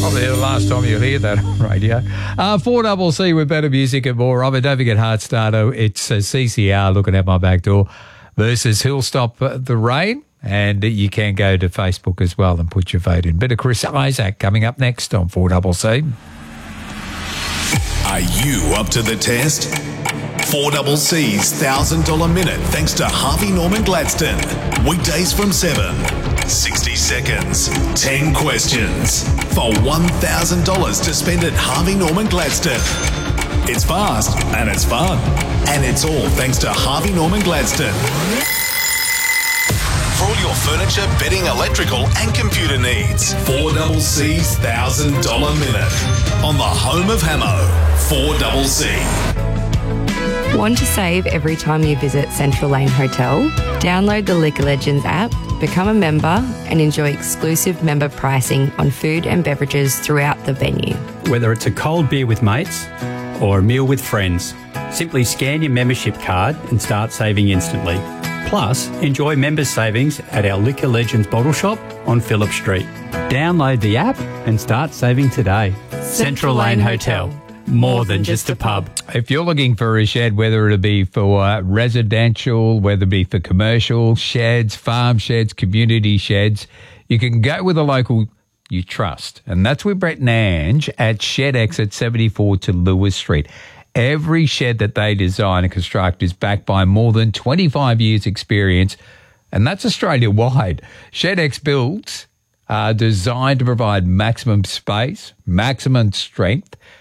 Probably the last time you'll hear that on radio. 4CC with better music and more of it. Don't forget Heartstarter. It's CCR looking at my back door versus Who'll Stop the Rain. And you can go to Facebook as well and put your vote in. Bit of Chris Isaac coming up next on 4CC. Are you up to the test? 4CC's $1,000 minute thanks to Harvey Norman Gladstone. Weekdays from 7. 60 seconds, 10 questions for $1,000 to spend at Harvey Norman Gladstone. It's fast and it's fun. And it's all thanks to Harvey Norman Gladstone. For all your furniture, bedding, electrical and computer needs. 4CC's $1,000 minute on the home of Hamo. 4CC. Want to save every time you visit Central Lane Hotel? Download the Liquor Legends app, become a member and enjoy exclusive member pricing on food and beverages throughout the venue. Whether it's a cold beer with mates or a meal with friends, simply scan your membership card and start saving instantly. Plus, enjoy members' savings at our Liquor Legends bottle shop on Phillip Street. Download the app and start saving today. Central Lane Hotel. More than just a pub. If you're looking for a shed, whether it be for residential, whether it be for commercial sheds, farm sheds, community sheds, you can go with a local you trust. And that's with Brett and Ange at ShedX at 74 to Lewis Street. Every shed that they design and construct is backed by more than 25 years experience, and that's Australia-wide. ShedX builds are designed to provide maximum space, maximum strength,